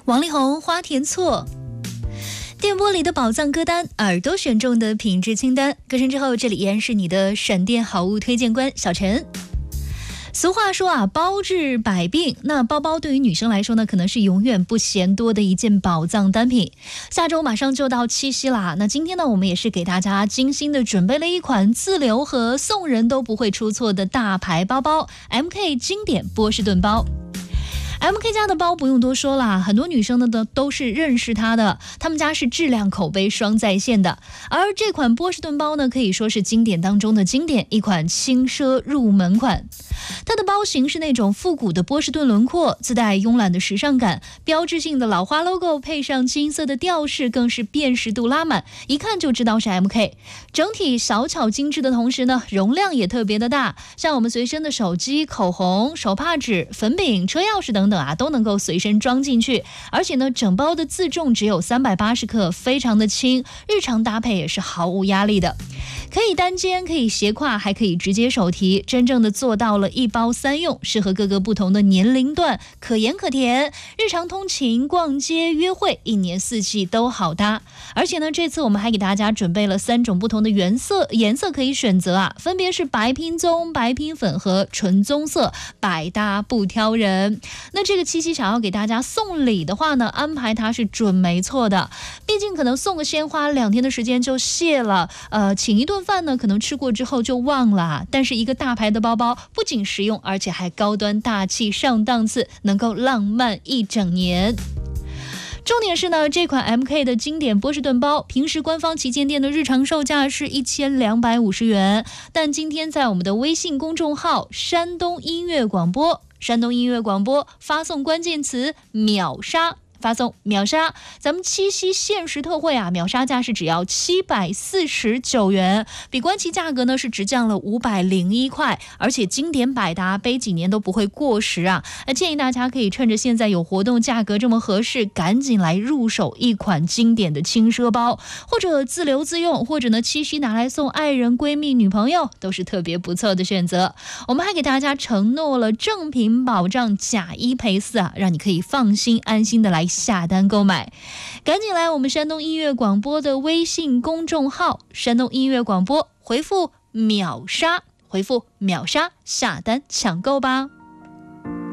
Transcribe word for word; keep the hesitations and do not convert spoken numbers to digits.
王力宏、花田错。电波里的宝藏歌单，耳朵选中的品质清单。歌声之后，这里依然是你的闪电好物推荐官小陈。俗话说啊，包治百病。那包包对于女生来说呢，可能是永远不嫌多的一件宝藏单品。下周马上就到七夕啦，那今天呢，我们也是给大家精心的准备了一款自留和送人都不会出错的大牌包包 M K 经典波士顿包。M K 家的包不用多说啦，很多女生呢都都是认识它的，他们家是质量口碑双在线的。而这款波士顿包呢，可以说是经典当中的经典，一款轻奢入门款。它的包型是那种复古的波士顿轮廓，自带慵懒的时尚感，标志性的老花 logo 配上金色的吊饰，更是辨识度拉满，一看就知道是 M K。 整体小巧精致的同时呢，容量也特别的大，像我们随身的手机、口红、手帕纸、粉饼、车钥匙等等啊，都能够随身装进去。而且呢，整包的自重只有三百八十克，非常的轻，日常搭配也是毫无压力的，可以单肩，可以斜挎，还可以直接手提，真正的做到了一包三用，适合各个不同的年龄段，可盐可甜，日常通勤、逛街、约会，一年四季都好搭。而且呢，这次我们还给大家准备了三种不同的原色颜色可以选择啊，分别是白拼棕、白拼粉和纯棕色，百搭不挑人。那这个七夕想要给大家送礼的话呢，安排它是准没错的，毕竟可能送个鲜花两天的时间就谢了，呃，请一顿饭呢，可能吃过之后就忘了。但是一个大牌的包包，不仅实用，而且还高端大气上档次，能够浪漫一整年。重点是呢，这款 M K 的经典波士顿包，平时官方旗舰店的日常售价是一千两百五十元，但今天在我们的微信公众号山东音乐广播，山东音乐广播发送关键词秒杀，发送秒杀，咱们七夕限时特惠啊，秒杀价是只要七百四十九元，比官旗价格呢是直降了五百零一块，而且经典百搭，背几年都不会过时啊。那建议大家可以趁着现在有活动，价格这么合适，赶紧来入手一款经典的轻奢包，或者自留自用，或者呢七夕拿来送爱人、闺蜜、女朋友，都是特别不错的选择。我们还给大家承诺了正品保障，假一赔四啊，让你可以放心安心的来下单购买。赶紧来我们山东音乐广播的微信公众号山东音乐广播，回复秒杀，回复秒杀下单抢购吧。